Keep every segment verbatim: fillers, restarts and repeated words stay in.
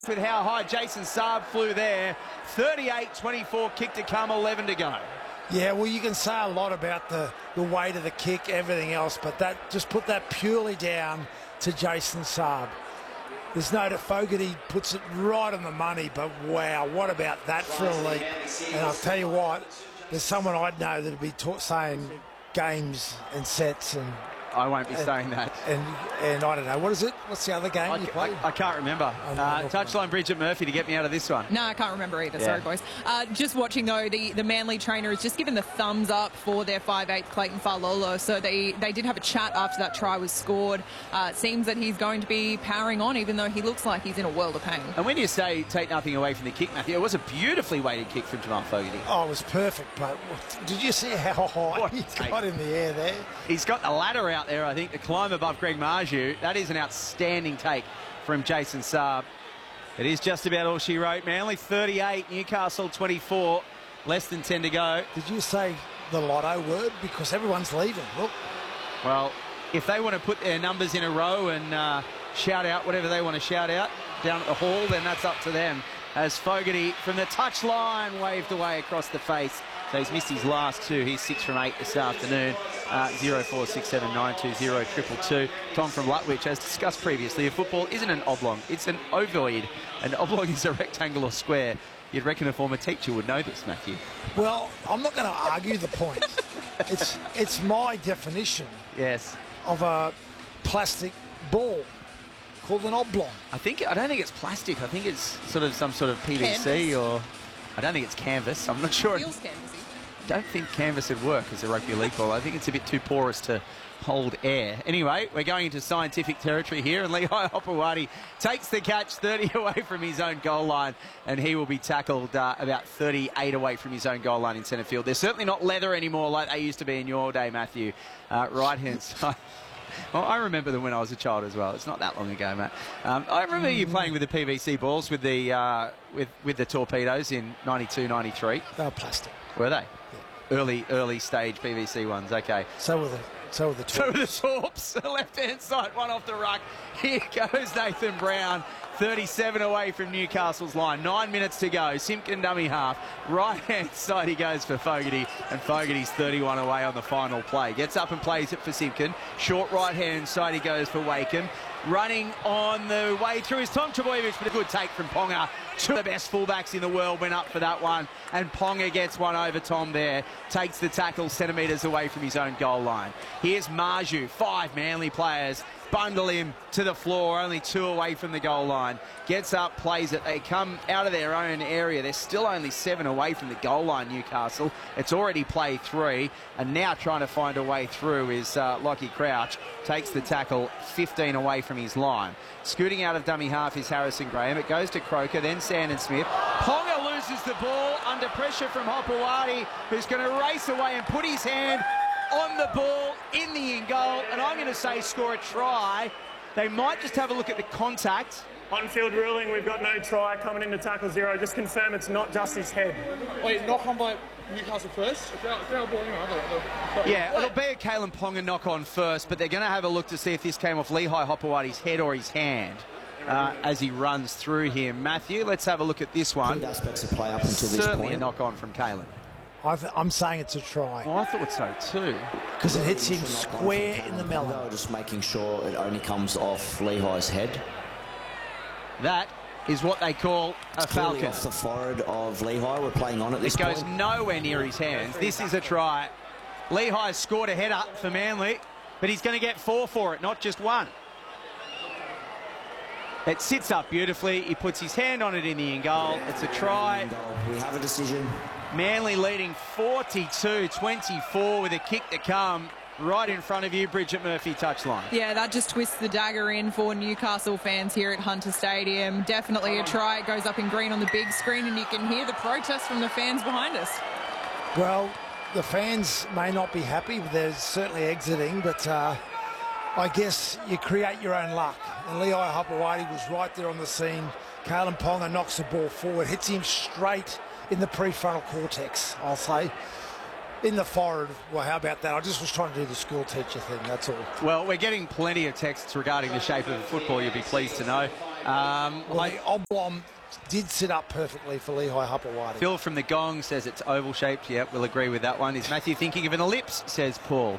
With how high Jason Saab flew there. thirty-eight twenty-four, kick to come, eleven to go. Yeah, well, you can say a lot about the, the weight of the kick, everything else, but that just put that purely down to Jason Saab. There's no doubt Fogarty puts it right on the money, but wow, what about that for a leap? And I'll tell you what, there's someone I'd know that would be taught saying games and sets and I won't be and, saying that. And and I don't know, what is it? What's the other game I, you play? I, I can't remember. Uh, touchline Bridget Murphy to get me out of this one. No, I can't remember either. Yeah. Sorry, boys. Uh, just watching, though, the, the Manly trainer has just given the thumbs up for their five eight Clayton Falolo. So they, they did have a chat after that try was scored. Uh, it seems that he's going to be powering on, even though he looks like he's in a world of pain. And when you say take nothing away from the kick, Matthew, it was a beautifully weighted kick from Jamal Fogarty. Oh, it was perfect, but did you see how high What he take. got in the air there? He's got the ladder out there, I think, to climb above Greg Marju. That is an outstanding take from Jason Saab. It is just about all she wrote. Manly thirty-eight, Newcastle twenty-four, less than ten to go. Did you say the lotto word? Because everyone's leaving. Look. Well, if they want to put their numbers in a row and uh, shout out whatever they want to shout out down at the hall, then that's up to them. As Fogarty from the touchline waved away across the face. So he's missed his last two. He's six from eight this afternoon. Uh, zero four six seven nine two zero triple two. Tom from Lutwich, as discussed previously, a football isn't an oblong, it's an ovoid. An oblong is a rectangle or square. You'd reckon a former teacher would know this, Matthew. Well, I'm not going to argue the point. it's it's my definition Yes. of a plastic ball called an oblong. I think I don't think it's plastic. I think it's sort of some sort of P V C, Canvas. or I don't think it's canvas. I'm not sure. Feels canvassy. Don't think canvas would work as a rugby league ball. I think it's a bit too porous to hold air. Anyway, we're going into scientific territory here, and Lehigh Hopewadi takes the catch thirty away from his own goal line, and he will be tackled uh, about thirty-eight away from his own goal line in centre field. They're certainly not leather anymore like they used to be in your day, Matthew. Uh, right-hand side. Well, I remember them when I was a child as well. It's not that long ago, Matt. Um, I remember you playing with the P V C balls with the uh, with with the torpedoes in ninety-two, ninety-three. They were plastic. Were they? Early, early stage P V C ones. Okay. So were the so were the So two. the Torps, the left-hand side, one off the ruck. Here goes Nathan Brown, thirty-seven away from Newcastle's line. Nine minutes to go. Simpkin dummy half. Right-hand side he goes for Fogarty, and Fogarty's thirty-one away on the final play. Gets up and plays it for Simpkin. Short right-hand side he goes for Waken. Running on the way through is Tom Trbojevic, but a good take from Ponga. Two of the best fullbacks in the world went up for that one, and Ponga gets one over Tom there. Takes the tackle centimetres away from his own goal line. Here's Marju, five Manly players. Bundle him to the floor, only two away from the goal line. Gets up, plays it. They come out of their own area. They're still only seven away from the goal line, Newcastle. It's already play three, and now trying to find a way through is uh, Lockie Crouch. Takes the tackle fifteen away from his line. Scooting out of dummy half is Harrison Graham. It goes to Croker, then Sandon Smith. Ponga loses the ball under pressure from Hopewadi, who's going to race away and put his hand on the ball in the in goal, and I'm going to say score a try. They might just have a look at the contact. On-field ruling, we've got no try coming into tackle zero. Just confirm it's not just his head. Wait, knock on by Newcastle first? If they're, if they're ball, you know, Yeah, it'll be a Kalen Ponga knock on first, but they're going to have a look to see if this came off Lehigh Hopewadi's head or his hand uh, as he runs through here. Matthew, let's have a look at this one. Good aspects of play up until this Certainly point. a knock on from Kalen. I th I'm saying it's a try Oh, I thought so too. because it hits him Knock on square from in the Ponga, melon. Just making sure it only comes off Lehigh's head. That is what they call a Clearly falcon. off the forehead of Lehigh. We're playing on at this It goes point. nowhere near his hands. This is a try. Lehigh scored a header for Manly, but he's going to get four for it, not just one. It sits up beautifully. He puts his hand on it in the in goal. It's a try. We have a decision. Manly leading forty-two twenty-four with a kick to come right in front of you, Bridget Murphy touchline. Yeah, that just twists the dagger in for Newcastle fans here at Hunter Stadium. Definitely a try. It goes up in green on the big screen, and you can hear the protest from the fans behind us. Well, the fans may not be happy, but they're certainly exiting, but uh, I guess you create your own luck. And Lehigh Hopewadi was right there on the scene. Kalen Ponga knocks the ball forward, hits him straight in the prefrontal cortex, I'll say. In the forehead. Well, how about that? I just was trying to do the school teacher thing, that's all. Well, we're getting plenty of texts regarding the shape of the football, you'll be pleased to know. Um, Well, I- the oblong did sit up perfectly for Lehigh Hupperwhite. Phil from the Gong says it's oval shaped. Yep, we'll agree with that one. Is Matthew thinking of an ellipse, says Paul.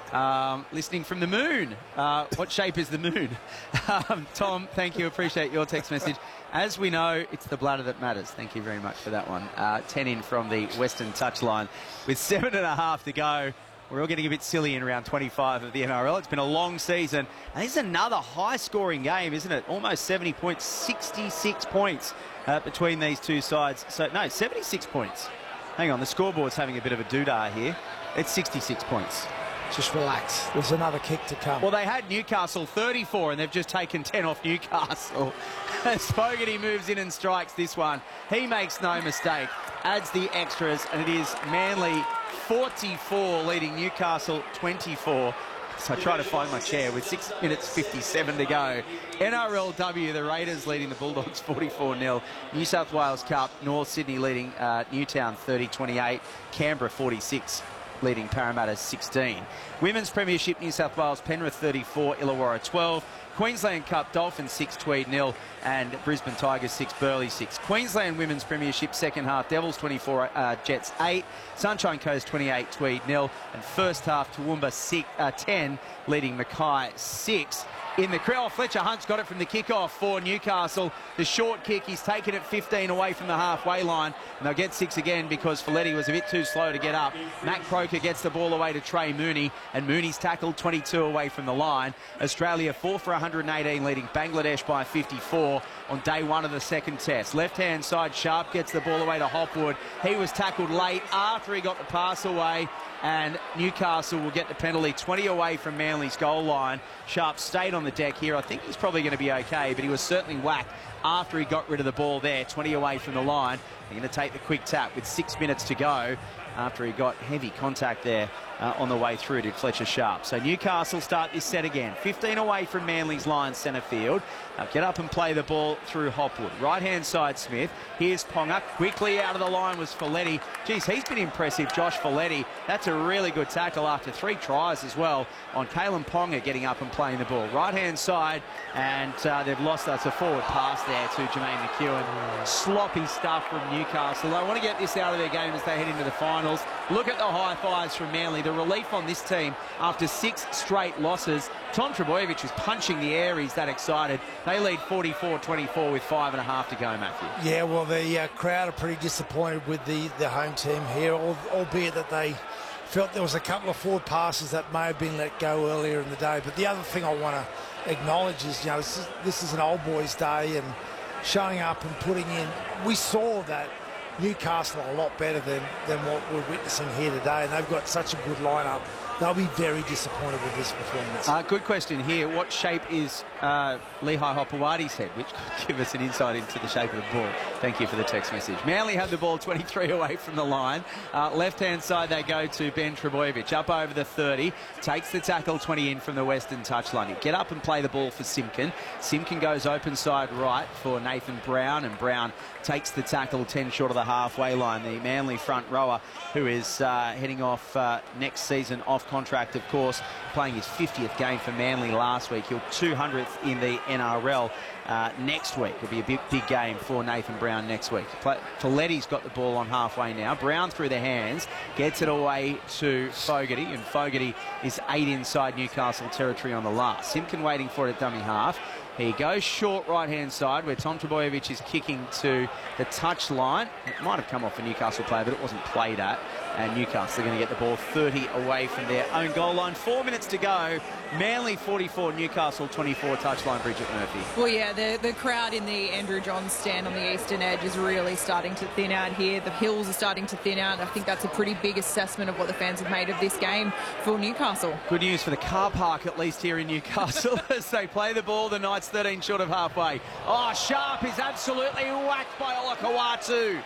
Um, listening from the moon. Uh, what shape is the moon? Um, Tom, thank you. Appreciate your text message. As we know, it's the bladder that matters. Thank you very much for that one. Uh, ten in from the Western touchline. With seven and a half to go, we're all getting a bit silly in round twenty-five of the N R L. It's been a long season. And this is another high-scoring game, isn't it? Almost seventy points, sixty-six points uh, between these two sides. So, no, seventy-six points. Hang on, the scoreboard's having a bit of a doodah here. It's sixty-six points. Just relax. There's another kick to come. Well, they had Newcastle thirty-four, and they've just taken ten off Newcastle. As Fogarty moves in and strikes this one, he makes no mistake, adds the extras, and it is Manly forty-four leading Newcastle twenty-four. So I try to find my chair with six minutes fifty-seven to go. N R L W, the Raiders leading the Bulldogs forty-four nil. New South Wales Cup, North Sydney leading uh, Newtown thirty twenty-eight. Canberra forty-six. Leading Parramatta sixteen. Women's Premiership, New South Wales, Penrith thirty-four, Illawarra twelve. Queensland Cup, Dolphins six, Tweed nil, and Brisbane Tigers six, Burleigh six. Queensland Women's Premiership, second half, Devils twenty-four, uh, Jets eight. Sunshine Coast twenty-eight, Tweed nil, and first half, Toowoomba six, uh, ten, leading Mackay six. In the crowd, Fletcher Hunt's got it from the kickoff for Newcastle. The short kick, he's taken it fifteen away from the halfway line, and they'll get six again because Folletti was a bit too slow to get up. Matt Croker gets the ball away to Trey Mooney, and Mooney's tackled twenty-two away from the line. Australia four for one hundred eighteen, leading Bangladesh by fifty-four on day one of the second test. Left-hand side, Sharp gets the ball away to Hopwood. He was tackled late after he got the pass away, and Newcastle will get the penalty, twenty away from Manly's goal line. Sharp stayed on the deck here. I think he's probably going to be okay, but he was certainly whacked after he got rid of the ball there, twenty away from the line. They're going to take the quick tap with six minutes to go after he got heavy contact there uh, on the way through to Fletcher Sharp. So Newcastle start this set again. fifteen away from Manly's line, centre field. Now get up and play the ball through Hopwood. Right-hand side, Smith. Here's Ponga. Quickly out of the line was Folletti. Geez, he's been impressive, Josh Folletti. That's a really good tackle after three tries as well on Kalen Ponga getting up and playing the ball. Right-hand side, and uh, they've lost us a forward pass there to Jermaine McEwen. Sloppy stuff from Newcastle. They want to get this out of their game as they head into the finals. Look at the high fives from Manly. The relief on this team after six straight losses. Tom Trbojevic is punching the air. He's that excited. They lead forty-four twenty-four with five and a half to go, Matthew. Yeah, well, the uh, crowd are pretty disappointed with the, the home team here, al- albeit that they felt there was a couple of forward passes that may have been let go earlier in the day. But the other thing I want to acknowledge is, you know, this is, this is an old boys' day, and showing up and putting in, we saw that Newcastle are a lot better than, than what we're witnessing here today, and they've got such a good lineup. They'll be very disappointed with this performance. Uh, good question here. What shape is uh, Lehigh Hopewadi's head? Which could give us an insight into the shape of the ball. Thank you for the text message. Manly have the ball twenty-three away from the line. Uh, left-hand side, they go to Ben Trbojevic. Up over the thirty. Takes the tackle, twenty in from the Western touchline. You get up and play the ball for Simpkin. Simpkin goes open side right for Nathan Brown, and Brown takes the tackle ten short of the halfway line. The Manly front rower, who is uh, heading off uh, next season off contract, of course, playing his fiftieth game for Manly last week. He'll two hundredth in the N R L uh, next week. It'll be a big, big game for Nathan Brown next week. Folletti's got the ball on halfway now. Brown through the hands, gets it away to Fogarty, and Fogarty is eight inside Newcastle territory on the last. Simpkin waiting for it at dummy half. He goes short right-hand side where Tom Trbojevic is kicking to the touch line. It might have come off a Newcastle player, but it wasn't played at. And Newcastle are going to get the ball thirty away from their own goal line. Four minutes to go. Manly forty-four, Newcastle twenty-four, touchline Bridget Murphy. Well, yeah, the, the crowd in the Andrew Johns stand on the eastern edge is really starting to thin out here. The hills are starting to thin out. I think that's a pretty big assessment of what the fans have made of this game for Newcastle. Good news for the car park, at least here in Newcastle, as they play the ball. The Knights thirteen short of halfway. Oh, Sharp is absolutely whacked by Olakawatu.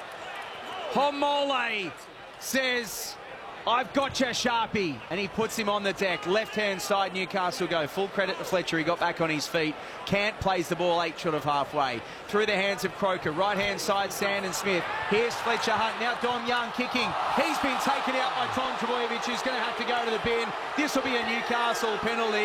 Homole says, I've got you, Sharpie. And he puts him on the deck. Left-hand side, Newcastle go. Full credit to Fletcher. He got back on his feet. Cant plays the ball eight short of halfway. Through the hands of Croker. Right-hand side, Sandon Smith. Here's Fletcher Hunt. Now Dom Young kicking. He's been taken out by Tom Trbojevic, who's going to have to go to the bin. This will be a Newcastle penalty.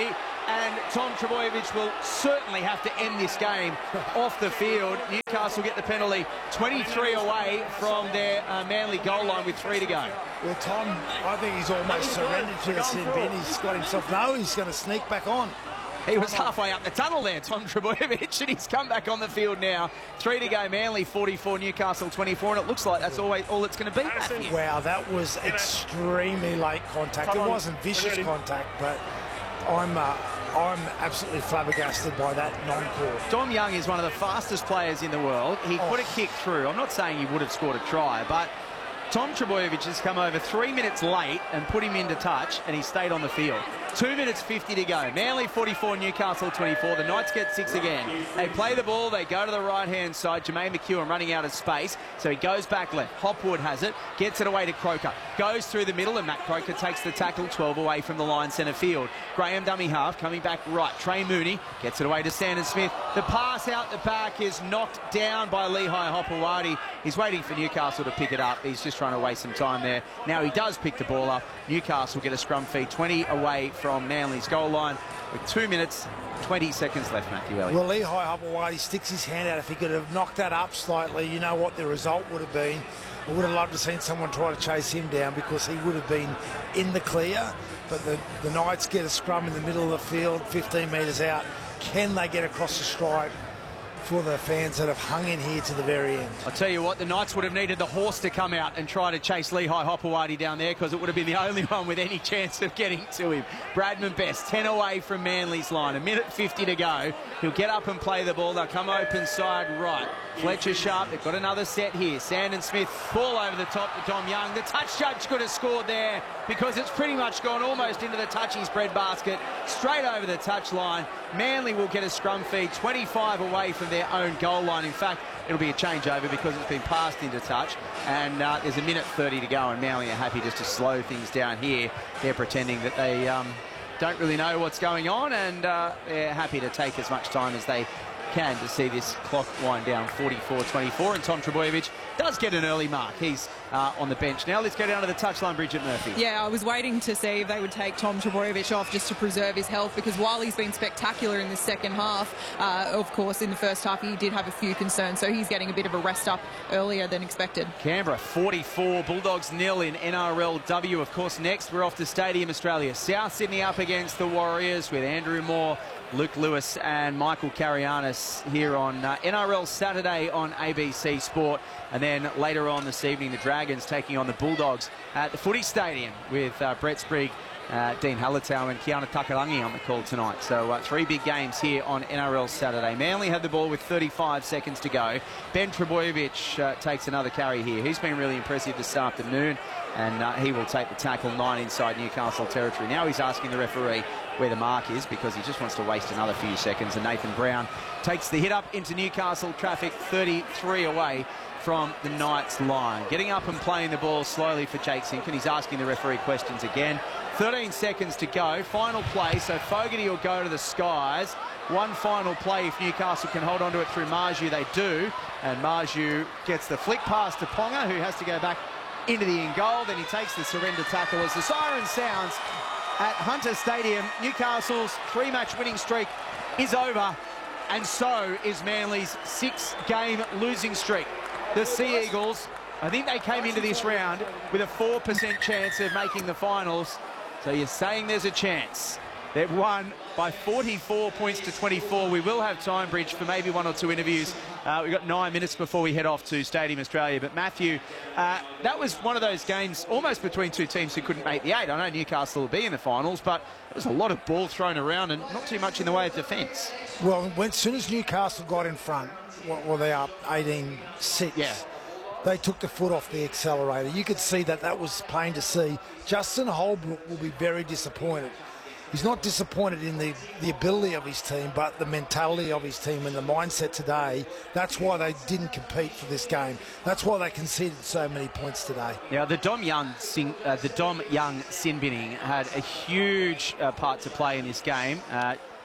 and Tom Trbojevic will certainly have to end this game off the field. Newcastle get the penalty, twenty-three away from their uh, Manly goal line with three to go. Well, Tom, I think he's almost surrendered to the sin bin. He's got himself, no, he's going to sneak back on. He was halfway up the tunnel there, Tom Trbojevic, and he's come back on the field now. Three to go, Manly forty-four, Newcastle twenty-four, and it looks like that's always all it's going to be, Matthew. Wow, that was extremely late contact. It wasn't vicious contact, but I'm uh, I'm absolutely flabbergasted by that non-call. Dom Young is one of the fastest players in the world. He Oh. put a kick through. I'm not saying he would have scored a try, but Tom Trbojevic has come over three minutes late and put him into touch, and he stayed on the field. Two minutes fifty to go. Manly forty-four, Newcastle twenty-four. The Knights get six again. They play the ball. They go to the right-hand side. Jermaine McEwen running out of space, so he goes back left. Hopwood has it, gets it away to Croker. Goes through the middle, and Matt Croker takes the tackle, twelve away from the line centre field. Graham dummy half, coming back right. Trey Mooney gets it away to Sandon Smith. The pass out the back is knocked down by Lehigh Hopewadi. He's waiting for Newcastle to pick it up. He's just trying to waste some time there. Now he does pick the ball up. Newcastle get a scrum feed, twenty away from Manly's goal line with two minutes, twenty seconds left, Matthew Elliott. Well, Lehigh Hopewadi sticks his hand out. If he could have knocked that up slightly, you know what the result would have been. I would have loved to have seen someone try to chase him down because he would have been in the clear. But the, the Knights get a scrum in the middle of the field, fifteen metres out. Can they get across the stripe for the fans that have hung in here to the very end? I'll tell you what, the Knights would have needed the horse to come out and try to chase Lehigh Hopewadi down there, because it would have been the only one with any chance of getting to him. Bradman Best, ten away from Manly's line. A minute fifty to go. He'll get up and play the ball. They'll come open side right. Fletcher Sharp, they've got another set here. Sandon Smith, ball over the top to Dom Young. The touch judge could have scored there because it's pretty much gone almost into the touchies breadbasket. Straight over the touch line. Manly will get a scrum feed, twenty-five away from their own goal line. In fact, it'll be a changeover because it's been passed into touch, and uh, there's a minute thirty to go, and Manly are happy just to slow things down here. They're pretending that they um, don't really know what's going on, and uh, they're happy to take as much time as they can to see this clock wind down. Forty-four twenty-four, and Tom Trbojevic does get an early mark. He's uh, on the bench now. Let's go down to the touchline, Bridget Murphy. Yeah, I was waiting to see if they would take Tom Trbojevic off just to preserve his health, because while he's been spectacular in the second half, uh, of course, in the first half he did have a few concerns, so he's getting a bit of a rest up earlier than expected. Canberra forty-four, Bulldogs nil in N R L W. Of course, next we're off to Stadium Australia. South Sydney up against the Warriors with Andrew Moore, Luke Lewis and Michael Carianis here on uh, N R L Saturday on A B C Sport. And then later on this evening, the Dragons taking on the Bulldogs at the Footy Stadium with uh, Brett Sprigg, uh, Dean Hallertau and Kiana Takarangi on the call tonight. So uh, three big games here on N R L Saturday. Manly had the ball with thirty-five seconds to go. Ben Trbojevic uh, takes another carry here. He's been really impressive this afternoon, and uh, he will take the tackle, nine inside Newcastle territory. Now he's asking the referee where the mark is, because he just wants to waste another few seconds, and Nathan Brown takes the hit up into Newcastle traffic, thirty-three away from the Knights line. Getting up and playing the ball slowly for Jake Simpkin. He's asking the referee questions again. thirteen seconds to go. Final play, so Fogarty will go to the skies. One final play if Newcastle can hold on to it through Marju. They do, and Marju gets the flick pass to Ponga, who has to go back into the in goal. Then he takes the surrender tackle as the siren sounds at Hunter Stadium. Newcastle's three-match winning streak is over, and so is Manly's six-game losing streak. The Sea Eagles, I think they came into this round with a four percent chance of making the finals. So you're saying there's a chance. They've won by forty-four points to twenty-four. We will have time, Bridge, for maybe one or two interviews. Uh, we've got nine minutes before we head off to Stadium Australia. But Matthew, uh, that was one of those games almost between two teams who couldn't make the eight. I know Newcastle will be in the finals, but there was a lot of ball thrown around and not too much in the way of defence. Well, when, as soon as Newcastle got in front, what were they up? eighteen six. Yeah. They took the foot off the accelerator. You could see that that was plain to see. Justin Holbrook will be very disappointed. He's not disappointed in the, the ability of his team, but the mentality of his team and the mindset today. That's why they didn't compete for this game. That's why they conceded so many points today. Yeah, the Dom Young, sing, uh, the Dom Young sin binning had a huge uh, part to play in this game. Uh,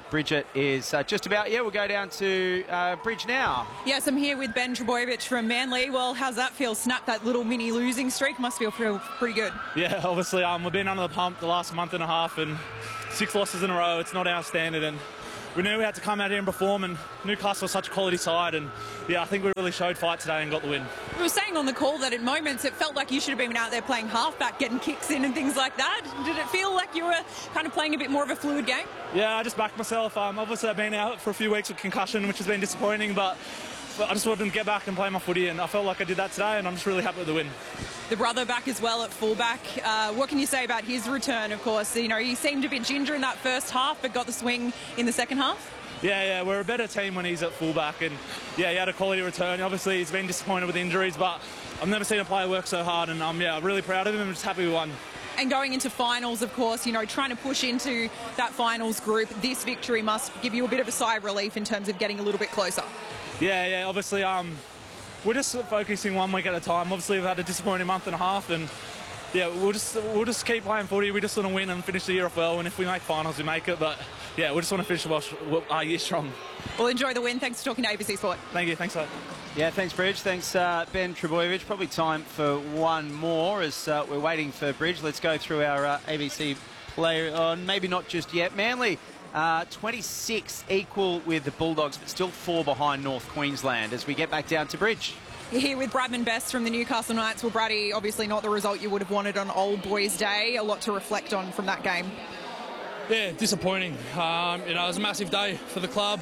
Bridget is uh, just about, yeah, we'll go down to uh, Bridge now. Yes, I'm here with Ben Trbojevic from Manly. Well, how's that feel? Snap that little mini losing streak. Must feel, feel pretty good. Yeah, obviously um, we've been under the pump the last month and a half and six losses in a row. It's not our standard, and we knew we had to come out here and perform, and Newcastle was such a quality side, and yeah, I think we really showed fight today and got the win. We were saying on the call that at moments it felt like you should have been out there playing halfback, getting kicks in and things like that. Did it feel like you were kind of playing a bit more of a fluid game? Yeah, I just backed myself. Um, obviously I've been out for a few weeks with concussion, which has been disappointing, but, but I just wanted to get back and play my footy, and I felt like I did that today, and I'm just really happy with the win. The brother back as well at fullback. Uh, what can you say about his return? Of course, you know, he seemed a bit ginger in that first half, but got the swing in the second half. Yeah, yeah, we're a better team when he's at fullback, and yeah, he had a quality return. Obviously, he's been disappointed with injuries, but I've never seen a player work so hard, and I'm yeah, really proud of him. I'm just happy we won. And going into finals, of course, you know, trying to push into that finals group, this victory must give you a bit of a sigh of relief in terms of getting a little bit closer. Yeah, yeah, obviously, um, we're just focusing one week at a time. Obviously, we've had a disappointing month and a half, and yeah, we'll just we'll just keep playing footy. We just want to win and finish the year off well, and if we make finals, we make it. But yeah, we just want to finish well, our year strong. Well, enjoy the win. Thanks for talking to A B C Sport. Thank you. Thanks, mate. Yeah, thanks, Bridge. Thanks, uh, Ben Trbojevic. Probably time for one more as uh, we're waiting for Bridge. Let's go through our uh, A B C player. Oh, maybe not just yet. Manly, uh, twenty-six equal with the Bulldogs, but still four behind North Queensland as we get back down to Bridge. You're here with Bradman Best from the Newcastle Knights. Well, Braddy, obviously not the result you would have wanted on Old Boys Day. A lot to reflect on from that game. Yeah, disappointing. Um, you know, it was a massive day for the club.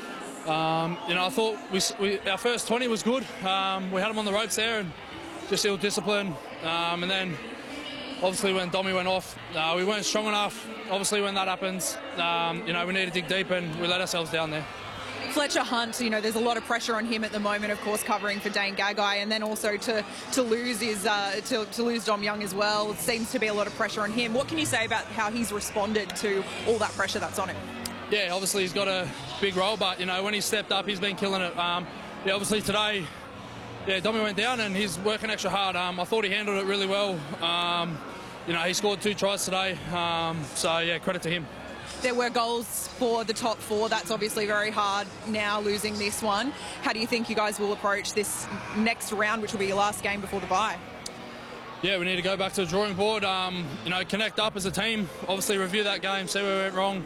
Um, you know, I thought we, we, our first twenty was good. Um, we had them on the ropes there and just ill discipline. Um, and then, obviously, when Domi went off, uh, we weren't strong enough. Obviously, when that happens, um, you know, we need to dig deep, and we let ourselves down there. Fletcher Hunt, you know, there's a lot of pressure on him at the moment, of course, covering for Dane Gagai, and then also to to lose is uh, to, to lose Dom Young as well. It seems to be a lot of pressure on him. What can you say about how he's responded to all that pressure that's on him? Yeah, obviously he's got a big role, but you know, when he's stepped up, he's been killing it. Um, yeah, obviously today, yeah, Domi went down and he's working extra hard. Um, I thought he handled it really well. Um, you know, he scored two tries today, um, so yeah, credit to him. There were goals for the top four. That's obviously very hard now, losing this one. How do you think you guys will approach this next round, which will be your last game before the bye? Yeah, we need to go back to the drawing board, um, you know, connect up as a team, obviously review that game, see where we went wrong.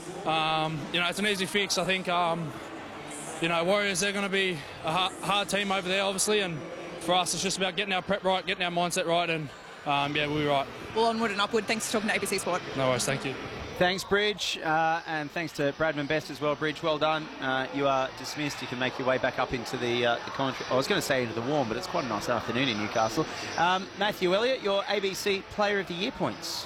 Um, you know, it's an easy fix. I think, um, you know, Warriors, they're going to be a hard, hard team over there, obviously, and for us, it's just about getting our prep right, getting our mindset right, and, um, yeah, we'll be right. Well, onward and upward. Thanks for talking to A B C Sport. No worries, thank you. Thanks, Bridge, uh, and thanks to Bradman Best as well. Bridge, well done. Uh, you are dismissed. You can make your way back up into the, uh, the commentary. I was going to say into the warm, but it's quite a nice afternoon in Newcastle. Um, Matthew Elliott, your A B C Player of the Year points.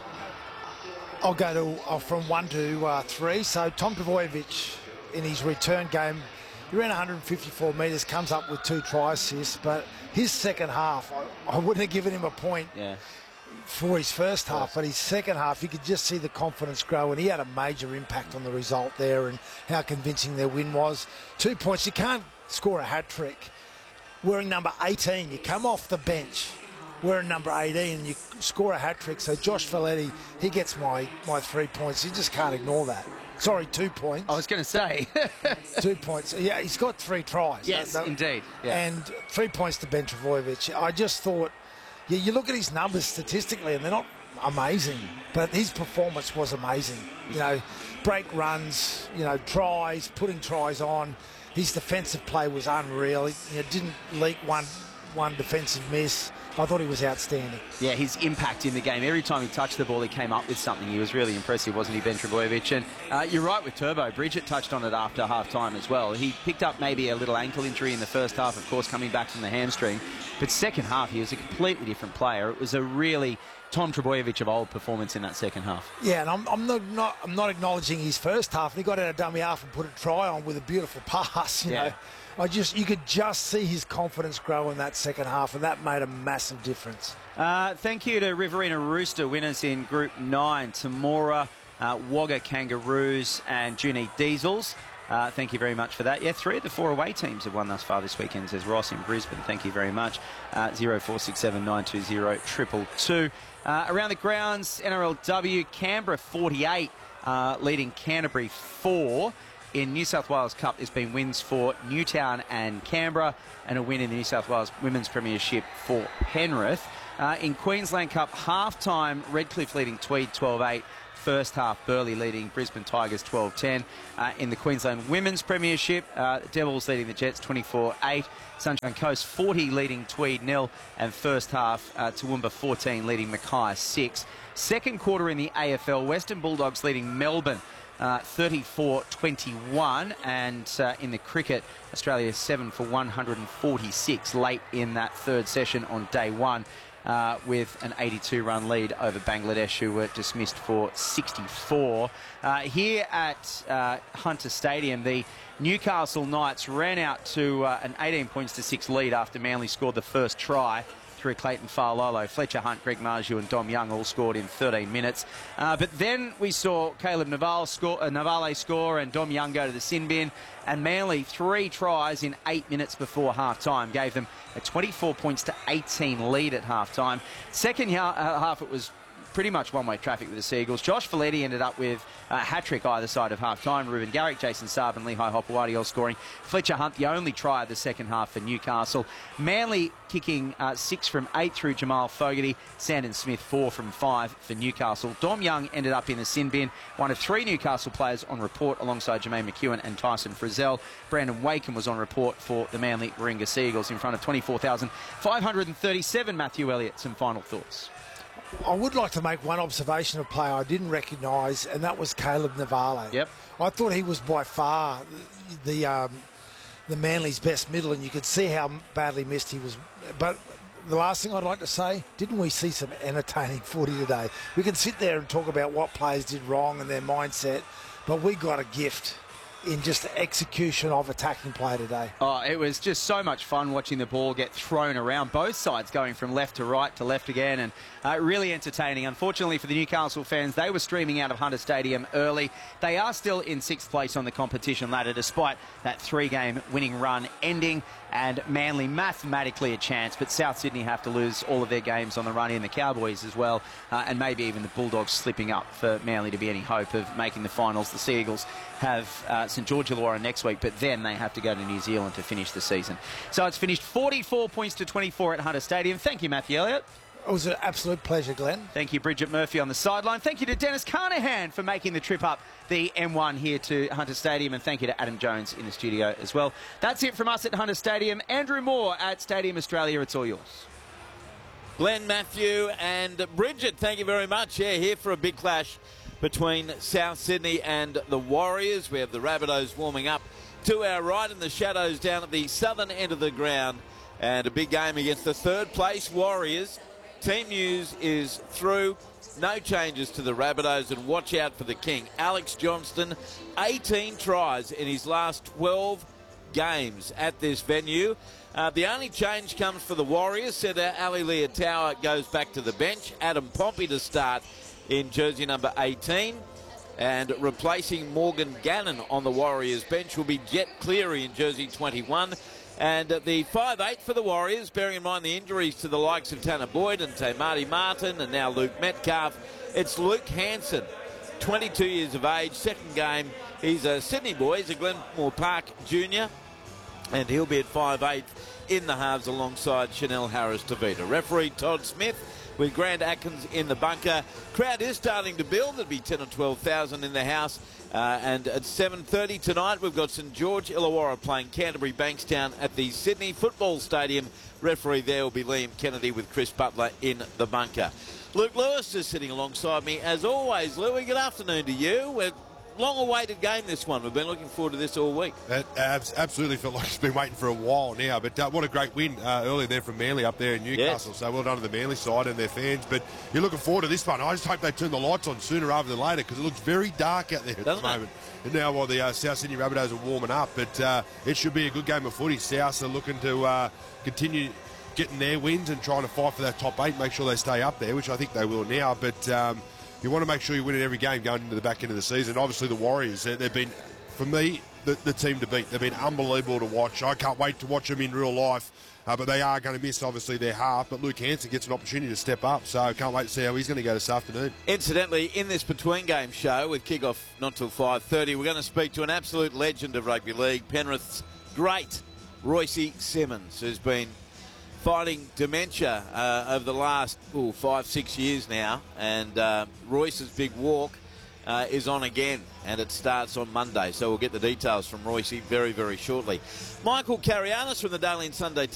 I'll go to uh, from one to uh, three. So Tom Trbojevic in his return game, he ran one hundred fifty-four metres, comes up with two try assists, but his second half, I, I wouldn't have given him a point. Yeah. For his first half, but his second half, you could just see the confidence grow, and he had a major impact on the result there and how convincing their win was. Two points. You can't score a hat-trick wearing number eighteen. You come off the bench wearing number eighteen and you score a hat-trick. So Josh Valetti, he gets my, my three points. You just can't ignore that. Sorry, two points. I was going to say. Two points. Yeah, he's got three tries. Yes, that, that, indeed. Yeah. And three points to Ben Trbojevic. I just thought... Yeah, you look at his numbers statistically, and they're not amazing, but his performance was amazing. You know, break runs, you know, tries, putting tries on. His defensive play was unreal. He you know, didn't leak one one defensive miss. I thought he was outstanding. Yeah, his impact in the game. Every time he touched the ball, he came up with something. He was really impressive, wasn't he, Ben Trbojevic? And uh, you're right with Turbo. Bridget touched on it after half-time as well. He picked up maybe a little ankle injury in the first half, of course, coming back from the hamstring. But second half, he was a completely different player. It was a really Tom Trbojevic of old performance in that second half. Yeah, and I'm, I'm, not, not, I'm not acknowledging his first half. And he got out of dummy half and put a try on with a beautiful pass, you yeah. know. I just, you could just see his confidence grow in that second half, and that made a massive difference. Uh, thank you to Riverina Rooster, winners in Group nine, Tamora, uh, Wagga Kangaroos and Junee Diesels. Uh, thank you very much for that. Yeah, three of the four away teams have won thus far this weekend, says Ross in Brisbane. Thank you very much. Uh, zero four six seven nine two zero two two two. Uh, around the grounds, N R L W, Canberra forty-eight. uh, leading Canterbury four. In New South Wales Cup, there's been wins for Newtown and Canberra, and a win in the New South Wales Women's Premiership for Penrith. Uh, in Queensland Cup, half-time, Redcliffe leading Tweed twelve eight. First half, Burleigh leading Brisbane Tigers twelve ten. Uh, in the Queensland Women's Premiership, uh, Devils leading the Jets twenty-four eight. Sunshine Coast forty leading Tweed nil. And first half, uh, Toowoomba fourteen leading Mackay six. Second quarter in the A F L, Western Bulldogs leading Melbourne Uh, thirty-four twenty-one, and uh, in the cricket, Australia seven for one hundred forty-six late in that third session on day one, uh, with an eighty-two run lead over Bangladesh, who were dismissed for sixty-four. Uh, here at uh, Hunter Stadium, the Newcastle Knights ran out to uh, an eighteen points to six lead after Manly scored the first try through Clayton Fa'alolo. Fletcher Hunt, Greg Marju and Dom Young all scored in thirteen minutes. Uh, but then we saw Caleb Navale score, uh, Navale score and Dom Young go to the sin bin. And Manly, three tries in eight minutes before half-time, gave them a twenty-four points to eighteen lead at half-time. Second ha- uh, half, it was pretty much one-way traffic with the Seagulls. Josh Folletti ended up with a hat-trick either side of half-time. Ruben Garrick, Jason Saab and Lehigh Hopewadi all scoring. Fletcher Hunt, the only try of the second half for Newcastle. Manly kicking uh, six from eight through Jamal Fogarty. Sandon Smith, four from five for Newcastle. Dom Young ended up in the sin bin. One of three Newcastle players on report alongside Jermaine McEwen and Tyson Frizzell. Brandon Wakem was on report for the Manly Warringah Seagulls in front of twenty-four thousand five hundred thirty-seven. Matthew Elliott, some final thoughts. I would like to make one observation of play I didn't recognise, and that was Caleb Navale. Yep. I thought he was by far the the, um, the Manly's best middle, and you could see how badly missed he was. But the last thing I'd like to say, didn't we see some entertaining footy today? We can sit there and talk about what players did wrong and their mindset, but we got a gift in just the execution of attacking play today. Oh, it was just so much fun watching the ball get thrown around, both sides going from left to right to left again, and uh, really entertaining. Unfortunately for the Newcastle fans, they were streaming out of Hunter Stadium early. They are still in sixth place on the competition ladder despite that three-game winning run ending, and Manly mathematically a chance, but South Sydney have to lose all of their games on the run in, the Cowboys as well, uh, and maybe even the Bulldogs slipping up for Manly to be any hope of making the finals. The Seagulls have uh, St George Illawarra next week, but then they have to go to New Zealand to finish the season. So it's finished forty-four points to twenty-four at Hunter Stadium. Thank you, Matthew Elliott. It was an absolute pleasure, Glenn. Thank you, Bridget Murphy on the sideline. Thank you to Dennis Carnahan for making the trip up the M one here to Hunter Stadium, and thank you to Adam Jones in the studio as well. That's it from us at Hunter Stadium. Andrew Moore at Stadium Australia, it's all yours. Glenn, Matthew and Bridget, thank you very much. Yeah, here for a big clash between South Sydney and the Warriors. We have the Rabbitohs warming up to our right in the shadows down at the southern end of the ground, and a big game against the third place Warriors. Team news is through. No changes to the Rabbitohs, and watch out for the King. Alex Johnston, eighteen tries in his last twelve games at this venue. Uh, the only change comes for the Warriors. Setter Ali Leotawa goes back to the bench. Adam Pompey to start in jersey number eighteen. And replacing Morgan Gannon on the Warriors bench will be Jet Cleary in jersey twenty-one. And the five eight for the Warriors, bearing in mind the injuries to the likes of Tanner Boyd and Marty Martin and now Luke Metcalf, it's Luke Hanson, twenty-two years of age, second game. He's a Sydney boy, he's a Glenmore Park junior, and he'll be at five eight in the halves alongside Chanel Harris-Tavita. Referee Todd Smith with Grant Atkins in the bunker. Crowd is starting to build. There'll be ten or twelve thousand in the house. Uh, and at seven thirty tonight, we've got St George Illawarra playing Canterbury Bankstown at the Sydney Football Stadium. Referee there will be Liam Kennedy with Chris Butler in the bunker. Luke Lewis is sitting alongside me as always. Louie, good afternoon to you. We're long-awaited game, this one. We've been looking forward to this all week. It absolutely felt like it's been waiting for a while now, but uh, what a great win uh, earlier there from Manly up there in Newcastle. Yes. So well done to the Manly side and their fans. But you're looking forward to this one. I just hope they turn the lights on sooner rather than later, because it looks very dark out there at Doesn't the moment. It? And now while the uh, South Sydney Rabbitohs are warming up, but uh, it should be a good game of footy. South are looking to uh, continue getting their wins and trying to fight for that top eight, make sure they stay up there, which I think they will now. But Um, you want to make sure you win in every game going into the back end of the season. Obviously, the Warriors, they've been, for me, the, the team to beat. They've been unbelievable to watch. I can't wait to watch them in real life. Uh, but they are going to miss, obviously, their half. But Luke Hanson gets an opportunity to step up. So I can't wait to see how he's going to go this afternoon. Incidentally, in this between-game show with kick-off not till five thirty, we're going to speak to an absolute legend of rugby league, Penrith's great Royce Simmons, who's been fighting dementia uh, over the last ooh, five, six years now. And uh, Royce's big walk uh, is on again, and it starts on Monday. So we'll get the details from Royce very, very shortly. Michael Carianis from the Daily and Sunday